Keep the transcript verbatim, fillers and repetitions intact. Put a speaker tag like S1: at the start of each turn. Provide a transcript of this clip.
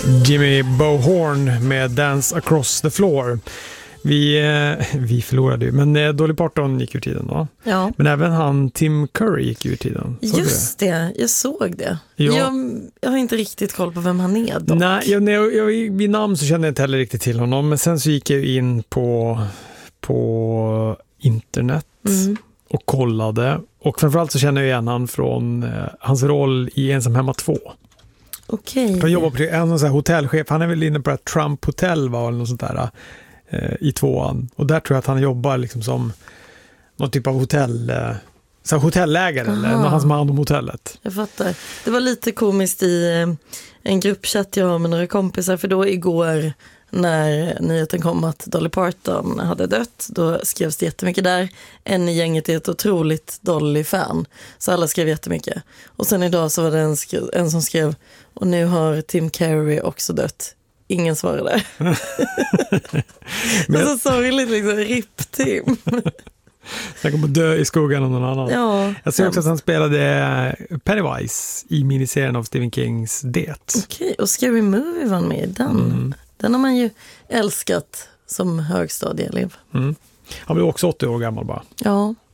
S1: Jimmy Bohorn med Dance Across the Floor. Vi, vi förlorade ju, men Dolly Parton gick ur tiden då.
S2: Ja.
S1: Men även han Tim Curry gick ur tiden. Såg
S2: Just det? det, jag såg det.
S1: Ja.
S2: Jag, jag har inte riktigt koll på vem han är dock.
S1: Nej, jag, jag, jag, vid namn så kände jag inte heller riktigt till honom. Men sen så gick jag in på, på internet mm. och kollade. Och framförallt så känner jag igen han från eh, hans roll i Ensam hemma två.
S2: Okej. Okay.
S1: Han jobbar på en sån här hotellchef. Han är väl inne på ett Trump Hotel va, eller något sånt där eh, i tvåan. Och där tror jag att han jobbar liksom som någon typ av hotell eh, så hotellägare eller någon han som har hand om hotellet.
S2: Jag fattar. Det var lite komiskt i eh, en gruppchatt jag har med några kompisar, för då igår när nyheten kom att Dolly Parton hade dött, då skrevs det jättemycket där. En i gänget är ett otroligt Dolly-fan, så alla skrev jättemycket. Och sen idag så var det en, skrev, en som skrev, och nu har Tim Curry också dött. Ingen svarade. Men så sorgligt liksom, rip Tim.
S1: Han kommer dö i skuggan av någon annan.
S2: Ja,
S1: jag ser också att han spelade Pennywise i miniserien av Stephen Kings Det.
S2: Okej, och Scary Movie var med i den. Mm. Den har man ju älskat som högstadieelev.
S1: Mm. Han blev också åttio år gammal bara.
S2: Ja.